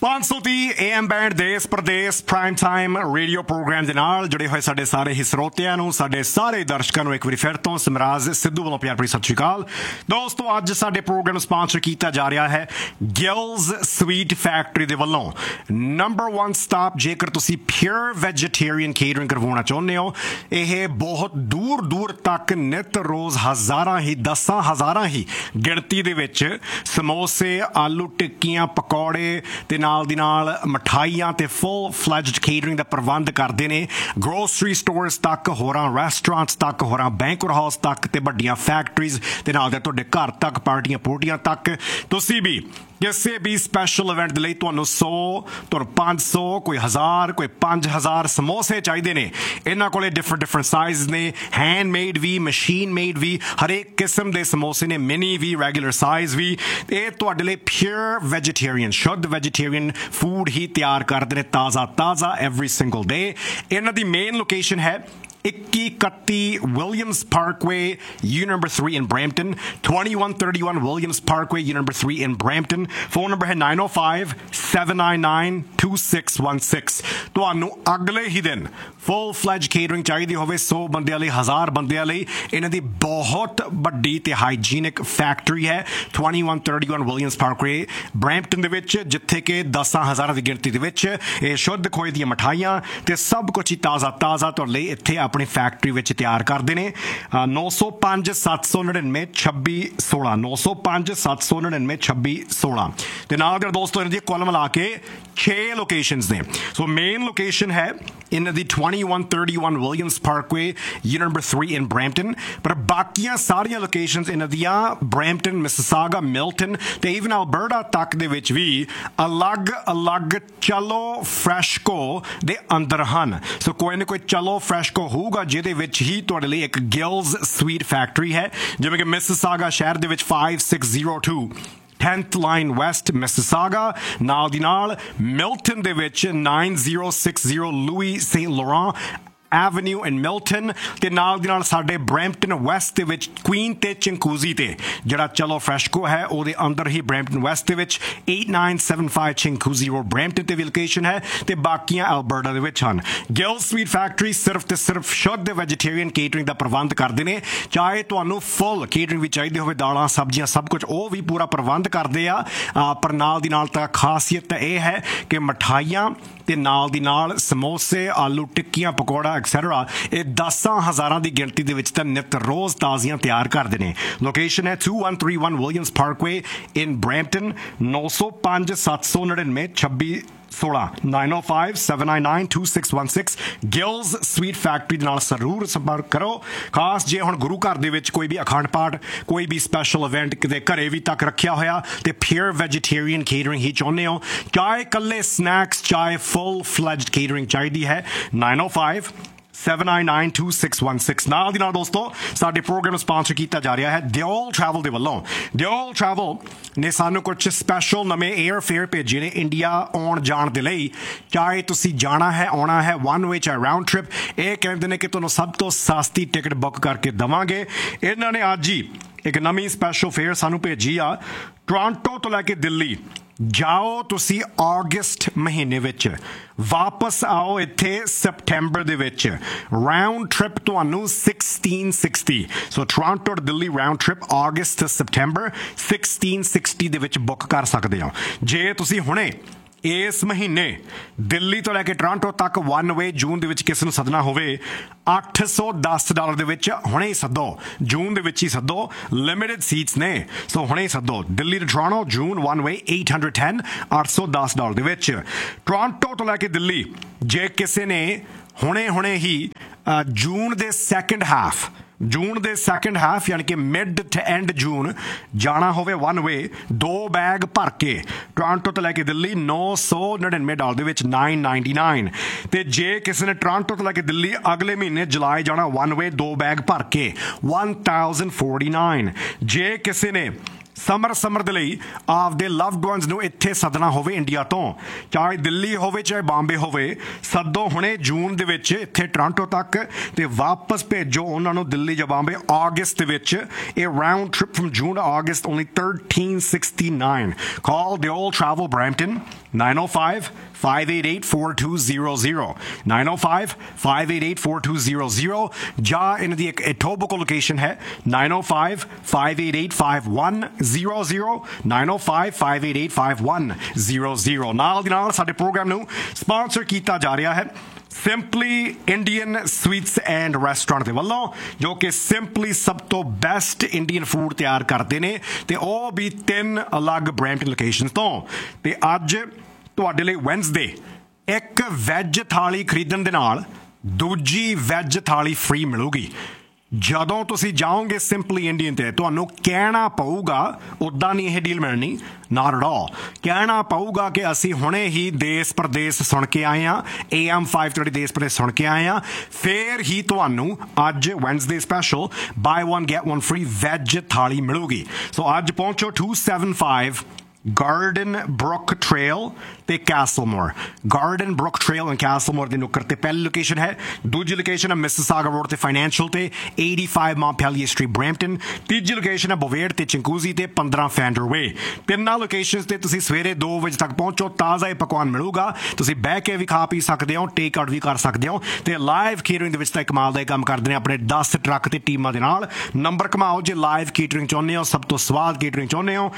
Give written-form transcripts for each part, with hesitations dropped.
530 AM band ਦੇਸ਼ Pradesh prime time radio programme ਦੇ ਨਾਲ ਜੁੜੇ ਹੋਏ ਸਾਡੇ ਸਾਰੇ ਹੀ ਸਰੋਤਿਆਂ ਨੂੰ, ਸਾਡੇ ਸਾਰੇ ਦਰਸ਼ਕਾਂ ਨੂੰ ਇੱਕ ਵਾਰੀ ਫਿਰ ਤੋਂ ਸਮਰਾਜ ਸਿੱਧੂ ਵੱਲੋਂ ਪਿਆਰ ਭਰੀ ਸਤਿ ਸ਼੍ਰੀ ਅਕਾਲ। ਦੋਸਤੋ, ਅੱਜ ਸਾਡੇ ਪ੍ਰੋਗਰਾਮ ਸਪਾਂਸਰ ਕੀਤਾ ਜਾ ਰਿਹਾ ਹੈ ਗਿਲਜ਼ ਸਵੀਟ ਫੈਕਟਰੀ ਦੇ ਵੱਲੋਂ। ਨੰਬਰ 1 ਸਟਾਪ ਜੇਕਰ ਤੁਸੀਂ ਪਿਓਰ ਵੈਜੀਟੇਰੀਅਨ ਕੇਟਰਿੰਗ ਕਰਵਾਉਣਾ ਚਾਹੁੰਦੇ ਹੋ। ਇਹ ਬਹੁਤ ਦੂਰ ਦੂਰ ਤੱਕ ਨਿਤ ਰੋਜ਼ ਹਜ਼ਾਰਾਂ ਹੀ, ਦਸਾਂ ਹਜ਼ਾਰਾਂ ਹੀ ਗਿਣਤੀ ਦੇ ਵਿੱਚ ਸਮੋਸੇ, ਆਲੂ ਟਿੱਕੀਆਂ, ਪਕੌੜੇ ਤੇ ਨਾਲ ਦੀ ਨਾਲ ਮਠਾਈਆਂ ਤੇ ਫੁੱਲ ਫਲੈਜਡ ਕੇਟਰਿੰਗ ਦਾ ਪ੍ਰਬੰਧ ਕਰਦੇ ਨੇ। ਗਰੋਸਰੀ ਸਟੋਰਸ ਤੱਕ, ਹੋਰਾਂ ਰੈਸਟੋਰੈਂਟਸ ਤੱਕ, ਹੋਰਾਂ ਬੈਂਕਟ ਹਾਊਸ ਤੱਕ ਤੇ ਵੱਡੀਆਂ ਫੈਕਟਰੀਜ਼ ਤੇ ਨਾਲ ਦੇ ਤੁਹਾਡੇ ਘਰ ਤੱਕ, ਪਾਰਟੀਆਂ ਪੂਰਟੀਆਂ ਤੱਕ। ਤੁਸੀਂ ਵੀ ਕਿਸੇ ਵੀ ਸਪੈਸ਼ਲ ਇਵੈਂਟ ਦੇ ਲਈ ਤੁਹਾਨੂੰ 100, ਤੁਹਾਨੂੰ 500, ਕੋਈ 1000, ਕੋਈ 5000 ਸਮੋਸੇ ਚਾਹੀਦੇ ਨੇ। ਇਹਨਾਂ ਕੋਲੇ ਡਿਫਰੈਂਟ ਸਾਈਜ਼ ਨੇ, ਹੈਂਡਮੇਡ ਵੀ, ਮਸ਼ੀਨ ਮੇਡ ਵੀ, ਹਰੇਕ ਕਿਸਮ ਦੇ ਸਮੋਸੇ ਨੇ, ਮਿਨੀ ਵੀ, ਰੈਗੂਲਰ ਸਾਈਜ਼ ਵੀ। ਇਹ ਤੁਹਾਡੇ ਲਈ ਪਿਓਰ ਵੈਜੀਟੇਰੀਅਨ, ਸ਼ੁੱਧ ਵੈਜੀਟੇਰੀਅਨ ਫੂਡ ਹੀ ਤਿਆਰ ਕਰਦੇ ਨੇ, ਤਾਜ਼ਾ ਐਵਰੀ ਸਿੰਗਲ ਡੇ। ਇਹਨਾਂ ਦੀ ਮੇਨ ਲੋਕੇਸ਼ਨ ਹੈ 2131 Williams Parkway, U number 3 in Brampton, 2131 Williams Parkway, U number 3 in Brampton. Phone number है 905-799-2616। ਤੁਹਾਨੂੰ ਅਗਲੇ ਹੀ ਦਿਨ ਫੁੱਲ ਫਲੈਜ ਕੇਟਰਿੰਗ ਚਾਹੀਦੀ ਹੋਵੇ 100 ਬੰਦਿਆਂ ਲਈ, 1000 ਬੰਦਿਆਂ ਲਈ, ਇਹਨਾਂ ਦੀ ਬਹੁਤ ਵੱਡੀ ਤੇ ਹਾਈਜੀਨਿਕ ਫੈਕਟਰੀ ਹੈ 2131 Williams Parkway, ਬ੍ਰੈਂਪਟਨ ਦੇ ਵਿੱਚ, ਜਿੱਥੇ ਕਿ 10,000 ਦੀ ਗਿਣਤੀ ਦੇ ਵਿੱਚ ਇਹ ਸ਼ੁੱਧ ਖੋਏ ਦੀਆਂ ਮਠਾਈਆਂ ਤੇ ਸਭ ਕੁਝ ਹੀ ਤਾਜ਼ਾ ਤੁਹਾਡੇ ਲਈ ਇੱਥੇ ਆਪਣੀ ਫੈਕਟਰੀ ਵਿੱਚ ਤਿਆਰ ਕਰਦੇ ਨੇ। 905-799-2616 905-799-2616 ਤੇ ਨਾਲ ਦੇ ਦੋਸਤੋ ਇਹਨਾਂ ਦੀ ਕੁੱਲ ਮਿਲਾ ਕੇ 6 ਲੋਕੇਸ਼ਨਸ ਨੇ। ਸੋ ਮੇਨ ਲੋਕੇਸ਼ਨ ਹੈ ਇਹਨਾਂ ਦੀ 2131 Williams Parkway, U number 3 in Brampton, ਪਰ ਬਾਕੀਆਂ ਸਾਰੀਆਂ ਲੋਕੇਸ਼ਨਸ ਇਹਨਾਂ ਦੀਆਂ ਬ੍ਰੈਂਪਟਨ, ਮਿਸਿਸਾਗਾ, ਮਿਲਟਨ ਤੇ ਈਵਨ ਅਲਬਰਟਾ ਤੱਕ ਦੇ ਵਿੱਚ ਵੀ ਅਲੱਗ ਚਲੋ ਫਰੈਸ਼ਕੋ ਦੇ ਅੰਦਰ ਹਨ। ਸੋ ਕੋਈ ਨਾ ਕੋਈ ਚਲੋ ਫਰੈਸ਼ਕੋ ਹੋਊਗਾ ਜਿਹਦੇ ਵਿੱਚ ਹੀ ਤੁਹਾਡੇ ਲਈ ਇੱਕ ਗਿਲਜ਼ ਸਵੀਟ ਫੈਕਟਰੀ ਹੈ। ਜਿਵੇਂ ਕਿ ਮਿਸਿਸਾਗਾ ਸ਼ਹਿਰ ਦੇ ਵਿੱਚ 5602 10th line West Mississauga, ਨਾਲ ਦੀ ਨਾਲ ਮਿਲਟਨ ਦੇ ਵਿੱਚ 9060 Louis St. Laurent Avenue in Milton ਤੇ ਨਾਲ ਦੀ ਨਾਲ ਸਾਡੇ ਬ੍ਰੈਂਪਟਨ ਵੈਸਟ ਦੇ ਵਿੱਚ ਕੁਈਨ ਤੇ ਚਿੰਕੂਜ਼ੀ ਤੇ ਜਿਹੜਾ ਚਲੋ ਫਰੈਸ਼ਕੋ ਹੈ ਉਹਦੇ ਅੰਦਰ ਹੀ ਬ੍ਰੈਂਪਟਨ ਵੈਸਟ ਦੇ ਵਿੱਚ 8975 ਚਿੰਕੂਜ਼ੀ ਰੋਡ ਬ੍ਰੈਂਪਟਨ ਤੇ ਵੀ ਲੋਕੇਸ਼ਨ ਹੈ ਤੇ ਬਾਕੀਆਂ ਅਲਬਰਟਾ ਦੇ ਵਿੱਚ ਹਨ। ਗਿਲ ਸਵੀਟ ਫੈਕਟਰੀ ਸਿਰਫ ਤੇ ਸਿਰਫ ਸ਼ੁੱਧ ਵੈਜੀਟੇਰੀਅਨ ਕੇਟਰਿੰਗ ਦਾ ਪ੍ਰਬੰਧ ਕਰਦੇ ਨੇ। ਚਾਹੇ ਤੁਹਾਨੂੰ ਫੁੱਲ ਕੇਟਰਿੰਗ ਵੀ ਚਾਹੀਦੀ ਹੋਵੇ, ਦਾਲਾਂ, ਸਬਜ਼ੀਆਂ, ਸਭ ਕੁਝ ਉਹ ਵੀ ਪੂਰਾ ਪ੍ਰਬੰਧ ਕਰਦੇ ਆ। ਪਰ ਨਾਲ ਦੀ ਨਾਲ ਤਾਂ ਖਾਸੀਅਤ ਤਾਂ ਇਹ ਹੈ ਕਿ ਮਠਾਈਆਂ ਤੇ ਨਾਲ ਦੀ ਨਾਲ ਸਮੋਸੇ, ਆਲੂ ਟਿੱਕੀਆਂ, ਪਕੌੜਾ ਐਕਸੈਟਰਾ ਇਹ 10,000 ਦੀ ਗਿਣਤੀ ਦੇ ਵਿੱਚ ਤਾਂ ਨਿਤ ਰੋਜ਼ ਤਾਜ਼ੀਆਂ ਤਿਆਰ ਕਰਦੇ ਨੇ। ਲੋਕੇਸ਼ਨ ਹੈ 2131 Williams Parkway in Brampton, 905-799-2616 905-799-2616 ਗਿਲਜ਼ sweet factory ਦੇ ਨਾਲ ਜ਼ਰੂਰ ਸੰਪਰਕ ਕਰੋ। ਖਾਸ ਜੇ ਹੁਣ ਗੁਰੂ ਘਰ ਦੇ ਵਿੱਚ ਕੋਈ ਵੀ ਅਖੰਡ ਪਾਠ, ਕੋਈ ਵੀ ਸਪੈਸ਼ਲ ਇਵੈਂਟ ਕਿਤੇ ਘਰੇ ਵੀ ਤੱਕ ਰੱਖਿਆ ਹੋਇਆ ਤੇ ਪਿਓਰ ਵੈਜੀਟੇਰੀਅਨ ਕੇਟਰਿੰਗ ਹੀ ਚਾਹੁੰਦੇ ਹੋ, ਚਾਹੇ ਇਕੱਲੇ ਸਨੈਕਸ, ਚਾਹੇ ਫੁੱਲ ਫਲੈਜਡ ਕੇਟਰਿੰਗ ਚਾਹੀਦੀ ਹੈ, 905-799-2616। ਨਾਲ ਦੀ ਨਾਲ ਦੋਸਤੋ ਸਾਡੇ ਪ੍ਰੋਗਰਾਮ ਸਪਾਂਸਰ ਕੀਤਾ ਜਾ ਰਿਹਾ ਹੈ ਦਿਓਲ ਟਰੈਵਲ ਦੇ ਵੱਲੋਂ। ਦਿਓਲ ਟਰੈਵਲ ਨੇ ਸਾਨੂੰ ਕੁਝ ਸਪੈਸ਼ਲ ਨਵੇਂ 에ਅਰ ਫੇਅਰ ਭੇਜੇ ਨੇ ਇੰਡੀਆ ਆਉਣ ਜਾਣ ਦੇ ਲਈ। ਚਾਹੇ ਤੁਸੀਂ ਜਾਣਾ ਹੈ, ਆਉਣਾ ਹੈ, ਵਨ ਵੇ ਚਾਹੇ ਰਾਊਂਡ ਟ੍ਰਿਪ, ਇਹ ਕਹਿੰਦੇ ਨੇ ਕਿ ਤੁਹਾਨੂੰ ਸਭ ਤੋਂ ਸਸਤੀ ਟਿਕਟ ਬੁੱਕ ਕਰਕੇ ਦੇਵਾਂਗੇ। ਇਹਨਾਂ ਨੇ ਅੱਜ ਹੀ ਇੱਕ ਨਵੀਂ ਸਪੈਸ਼ਲ ਫੇਅਰ ਸਾਨੂੰ ਭੇਜੀ ਆ। ਟੋਰਾਂਟੋ ਤੋਂ ਲੈ ਕੇ ਦਿੱਲੀ ਜਾਓ ਤੁਸੀਂ ਅਗਸਤ ਮਹੀਨੇ ਵਿੱਚ, ਵਾਪਸ ਆਓ ਇੱਥੇ ਸਪਟੈਂਬਰ ਦੇ ਵਿੱਚ। ਰਾਊਂਡ ਟ੍ਰਿਪ ਤੁਹਾਨੂੰ 1660, ਸੋ ਟੋਰਾਂਟੋ ਤੋਂ ਦਿੱਲੀ ਰਾਊਂਡ ਟ੍ਰਿਪ ਅਗਸਤ ਤੋਂ ਸਪਟੈਂਬਰ 1660 ਦੇ ਵਿੱਚ ਬੁੱਕ ਕਰ ਸਕਦੇ ਹੋ। ਜੇ ਤੁਸੀਂ ਹੁਣੇ ਇਸ ਮਹੀਨੇ ਦਿੱਲੀ ਤੋਂ ਲੈ ਕੇ ਟੋਰਾਂਟੋ ਤੱਕ ਵਨ ਵੇ ਜੂਨ ਦੇ ਵਿੱਚ ਕਿਸੇ ਨੂੰ ਸੱਦਣਾ ਹੋਵੇ, $810 ਦੇ ਵਿੱਚ ਹੁਣੇ ਹੀ ਸੱਦੋ, ਜੂਨ ਦੇ ਵਿੱਚ ਹੀ ਸੱਦੋ, ਲਿਮਿਟਡ ਸੀਟਸ ਨੇ, ਸੋ ਹੁਣੇ ਹੀ ਸੱਦੋ। ਦਿੱਲੀ ਤੋਂ ਟੋਰਾਂਟੋ ਜੂਨ ਵਨ ਵੇ 810, $810 ਦੇ ਵਿੱਚ। ਟੋਰਾਂਟੋ ਤੋਂ ਲੈ ਕੇ ਦਿੱਲੀ ਜੇ ਕਿਸੇ ਨੇ ਹੁਣੇ ਹੀ ਜੂਨ ਦੇ ਸੈਕਿੰਡ ਹਾਫ ਯਾਨੀ ਕਿ ਮਿਡ ਟੂ ਐਂਡ ਜੂਨ ਜਾਣਾ ਹੋਵੇ ਵਨ ਵੇ, 2 ਬੈਗ ਭਰ ਕੇ ਟੋਰਾਂਟੋ ਤੋਂ ਲੈ ਕੇ ਦਿੱਲੀ $999 ਦੇ ਵਿੱਚ, $999। ਤੇ ਜੇ ਕਿਸੇ ਨੇ ਟੋਰਾਂਟੋ ਤੋਂ ਲੈ ਕੇ ਦਿੱਲੀ ਅਗਲੇ ਮਹੀਨੇ ਜੁਲਾਈ ਜਾਣਾ ਵਨ ਵੇ, 2 ਬੈਗ ਭਰ ਕੇ, $1049। ਜੇ ਕਿਸੇ ਨੇ ਸਮਰ ਦੇ ਲਈ ਆਪਦੇ ਲਵਡ ਵਨਸ ਨੂੰ ਇੱਥੇ ਸੱਦਣਾ ਹੋਵੇ ਇੰਡੀਆ ਤੋਂ, ਚਾਹੇ ਦਿੱਲੀ ਹੋਵੇ ਚਾਹੇ ਬੰਬੇ ਹੋਵੇ, ਸੱਦੋ ਹੁਣੇ ਜੂਨ ਦੇ ਵਿੱਚ ਇੱਥੇ ਟੋਰਾਂਟੋ ਤੱਕ ਤੇ ਵਾਪਸ ਭੇਜੋ ਉਹਨਾਂ ਨੂੰ ਦਿੱਲੀ ਜਾਂ ਬੰਬੇ ਅਗਸਤ ਦੇ ਵਿੱਚ। ਇਹ round trip firm June to August, only $13.69. Call the Old Travel Brampton 905-588-4200 905-588-4200 ਜਾਂ ਇਹਨਾਂ ਦੀ ਇੱਕ etobicoke ਲੋਕੇਸ਼ਨ ਹੈ 905-588-5100 905-588-5100। ਨਾਲ ਦੀ ਨਾਲ ਸਾਡੇ ਪ੍ਰੋਗਰਾਮ ਨੂੰ ਸਪਾਂਸਰ ਕੀਤਾ ਜਾ ਰਿਹਾ ਹੈ simply Indian sweets and restaurant ਦੇ ਵੱਲੋਂ, ਜੋ ਕਿ ਸਿੰਪਲੀ ਸਭ ਤੋਂ ਬੈਸਟ ਇੰਡੀਅਨ ਫੂਡ ਤਿਆਰ ਕਰਦੇ ਨੇ ਤੇ ਉਹ ਵੀ 3 ਅਲੱਗ ਬ੍ਰੈਂਪਟਨ ਲੋਕੇਸ਼ਨਸ ਤੋਂ। ਤੇ ਅੱਜ ਤੁਹਾਡੇ ਲਈ ਵੈਨਸਡੇ ਇੱਕ ਵੈਜ ਥਾਲੀ ਖਰੀਦਣ ਦੇ ਨਾਲ ਦੂਜੀ ਵੈਜ ਥਾਲੀ ਫ੍ਰੀ ਮਿਲੂਗੀ। ਜਦੋਂ ਤੁਸੀਂ ਜਾਓਗੇ ਸਿੰਪਲੀ ਇੰਡੀਅਨ ਤੇ ਤੁਹਾਨੂੰ ਕਹਿਣਾ ਪਊਗਾ, ਉੱਦਾਂ ਨਹੀਂ ਇਹ ਡੀਲ ਮਿਲਣੀ, ਨਾਟ ਐਟ ਆਲ। ਕਹਿਣਾ ਪਊਗਾ ਕਿ ਅਸੀਂ ਹੁਣੇ ਹੀ ਦੇਸ ਪ੍ਰਦੇਸ ਸੁਣ ਕੇ ਆਏ ਹਾਂ, AM 530 ਦੇਸ ਪ੍ਰਦੇਸ ਸੁਣ ਕੇ ਆਏ ਹਾਂ, ਫਿਰ ਹੀ ਤੁਹਾਨੂੰ ਅੱਜ ਵੈਨਸਡੇ ਸਪੈਸ਼ਲ ਬਾਈ 1 get 1 free ਵੈਜ ਥਾਲੀ ਮਿਲੂਗੀ। ਸੋ ਅੱਜ ਪਹੁੰਚੋ 275 Garden Brook Trail ਤੇ Castlemore। Garden Brook Trail and Castlemore ਦੇ ਨੁੱਕਰ ਤੇ ਪਹਿਲੀ ਲੋਕੇਸ਼ਨ ਹੈ। ਦੂਜੀ ਲੋਕੇਸ਼ਨ ਹੈ ਮਿਸਿਸਾਗਾ ਰੋਡ ਤੇ ਫਾਈਨੈਂਸ਼ੀਅਲ ਤੇ 85 Montpelier Street Brampton। ਤੀਜੀ ਲੋਕੇਸ਼ਨ ਹੈ ਬੋਵੇਡ ਤੇ ਚਿੰਕੂਜ਼ੀ ਤੇ 15 ਫੈਂਡਰ ਵੇ। ਤਿੰਨਾਂ ਲੋਕੇਸ਼ਨਸ ਤੇ ਤੁਸੀਂ ਸਵੇਰੇ 2 ਵਜੇ ਤੱਕ ਪਹੁੰਚੋ, ਤਾਜ਼ਾ ਹੀ ਪਕਵਾਨ ਮਿਲੂਗਾ, ਤੁਸੀਂ ਬਹਿ ਕੇ ਵੀ ਖਾ ਪੀ ਸਕਦੇ ਹੋ, ਟੇਕ ਆਊਟ ਵੀ ਕਰ ਸਕਦੇ ਹੋ ਤੇ ਲਾਈਵ ਕੇਟਰਿੰਗ ਦੇ ਵਿੱਚ ਤਾਂ ਕਮਾਲ ਦਾ ਕੰਮ ਕਰਦੇ ਨੇ ਆਪਣੇ 10 ਟਰੱਕ ਤੇ ਟੀਮਾਂ ਦੇ ਨਾਲ। ਨੰਬਰ ਕਮਾਓ ਜੇ ਲਾਈਵ ਕੇਟਰਿੰਗ ਚਾਹੁੰਦੇ ਹੋ, ਸਭ ਤੋਂ ਸਵਾਦ ਕੇਟਰਿੰਗ ਚਾਹੁੰਦੇ ਹੋ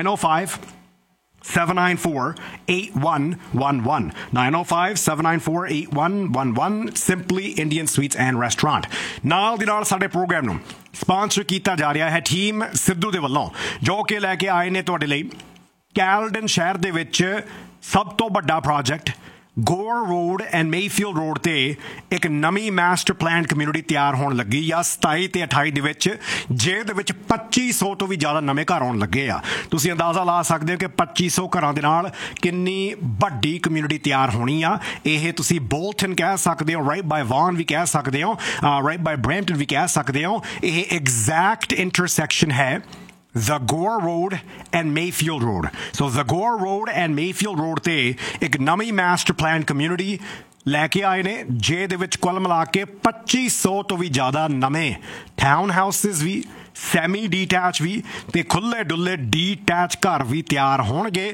905-794-8111 905-794-8111 Simply Indian Sweets and Restaurant। ਨਾਲ ਦੀ ਨਾਲ ਸਾਡੇ ਪ੍ਰੋਗਰਾਮ ਨੂੰ ਸਪਾਂਸਰ ਕੀਤਾ ਜਾ ਰਿਹਾ ਹੈ ਟੀਮ ਸਿੱਧੂ ਦੇ ਵੱਲੋਂ, ਜੋ ਕਿ ਲੈ ਕੇ ਆਏ ਨੇ ਤੁਹਾਡੇ ਲਈ ਕੈਲਡਨ ਸ਼ਹਿਰ ਦੇ ਵਿੱਚ ਸਭ ਤੋਂ ਵੱਡਾ project Ghor road and Mayfield road ਤੇ ਇੱਕ ਨਵੀਂ ਮਾਸਟਰ ਪਲਾਨ ਕਮਿਊਨਿਟੀ ਤਿਆਰ ਹੋਣ ਲੱਗੀ ਆ 27 ਤੇ 28 ਦੇ ਵਿੱਚ, ਜਿਹਦੇ ਵਿੱਚ 2500 ਤੋਂ ਵੀ ਜ਼ਿਆਦਾ ਨਵੇਂ ਘਰ ਆਉਣ ਲੱਗੇ ਆ। ਤੁਸੀਂ ਅੰਦਾਜ਼ਾ ਲਾ ਸਕਦੇ ਹੋ ਕਿ 2500 ਘਰਾਂ ਦੇ ਨਾਲ ਕਿੰਨੀ ਵੱਡੀ ਕਮਿਊਨਿਟੀ ਤਿਆਰ ਹੋਣੀ ਆ। ਇਹ ਤੁਸੀਂ ਬੋਲਟਨ ਕਹਿ ਸਕਦੇ ਹੋ, ਰਾਈਟ ਬਾਈ ਵਾਨ ਵੀ ਕਹਿ ਸਕਦੇ ਹੋ, ਰਾਈਟ ਬਾਈ ਬ੍ਰੈਂਪਟਨ ਵੀ ਕਹਿ ਸਕਦੇ ਹੋ। ਇਹ ਐਗਜ਼ੈਕਟ ਇੰਟਰਸੈਕਸ਼ਨ ਹੈ The Gore Road and Mayfield Road। So The Gore Road and Mayfield Road ਤੇ ਇੱਕ ਨਵੀਂ ਮਾਸਟਰ ਪਲਾਨ ਕਮਿਊਨਿਟੀ ਲੈ ਕੇ ਆਏ ਨੇ, ਜਿਹਦੇ ਵਿੱਚ ਕੁੱਲ ਮਿਲਾ ਕੇ 2500 ਤੋਂ ਵੀ ਜ਼ਿਆਦਾ ਨਵੇਂ ਟਾਊਨ ਹਾਊਸਿਸ ਵੀ, ਸੈਮੀ ਡੀਟੈਚ ਵੀ ਤੇ ਖੁੱਲੇ ਡੁੱਲੇ ਡੀਟੈਚ ਘਰ ਵੀ ਤਿਆਰ ਹੋਣਗੇ